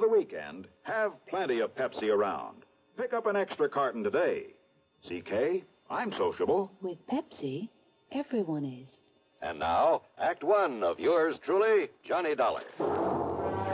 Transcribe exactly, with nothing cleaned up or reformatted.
weekend, have plenty of Pepsi around. Pick up an extra carton today. C K, I'm sociable. With Pepsi, everyone is. And now, Act One of yours truly, Johnny Dollar.